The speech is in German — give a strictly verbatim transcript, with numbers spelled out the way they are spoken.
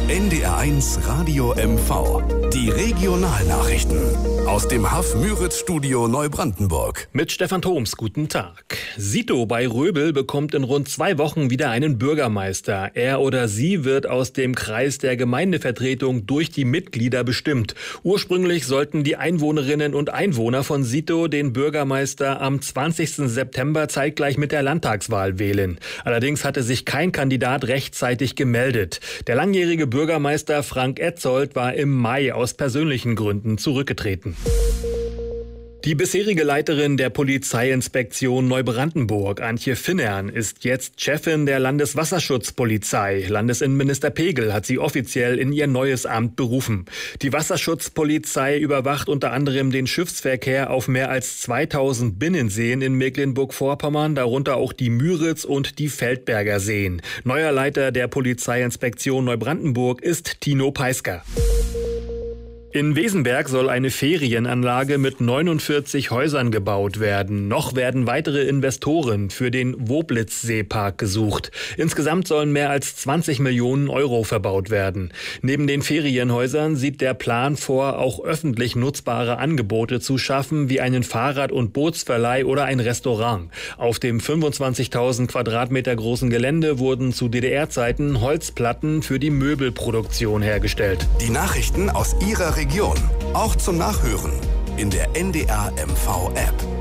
N D R eins Radio M V. Die Regionalnachrichten aus dem Haff-Müritz-Studio Neubrandenburg. Mit Stefan Thoms, guten Tag. Sito bei Röbel bekommt in rund zwei Wochen wieder einen Bürgermeister. Er oder sie wird aus dem Kreis der Gemeindevertretung durch die Mitglieder bestimmt. Ursprünglich sollten die Einwohnerinnen und Einwohner von Sito den Bürgermeister am zwanzigsten September zeitgleich mit der Landtagswahl wählen. Allerdings hatte sich kein Kandidat rechtzeitig gemeldet. Der langjährige Bürgermeister Frank Etzold war im Mai aus persönlichen Gründen zurückgetreten. Die bisherige Leiterin der Polizeiinspektion Neubrandenburg, Antje Finnern, ist jetzt Chefin der Landeswasserschutzpolizei. Landesinnenminister Pegel hat sie offiziell in ihr neues Amt berufen. Die Wasserschutzpolizei überwacht unter anderem den Schiffsverkehr auf mehr als zweitausend Binnenseen in Mecklenburg-Vorpommern, darunter auch die Müritz- und die Feldberger Seen. Neuer Leiter der Polizeiinspektion Neubrandenburg ist Tino Peisker. In Wesenberg soll eine Ferienanlage mit neunundvierzig Häusern gebaut werden. Noch werden weitere Investoren für den Woblitz-Seepark gesucht. Insgesamt sollen mehr als zwanzig Millionen Euro verbaut werden. Neben den Ferienhäusern sieht der Plan vor, auch öffentlich nutzbare Angebote zu schaffen, wie einen Fahrrad- und Bootsverleih oder ein Restaurant. Auf dem fünfundzwanzigtausend Quadratmeter großen Gelände wurden zu D D R-Zeiten Holzplatten für die Möbelproduktion hergestellt. Die Nachrichten aus Ihrer Region, auch zum Nachhören in der N D R M V App.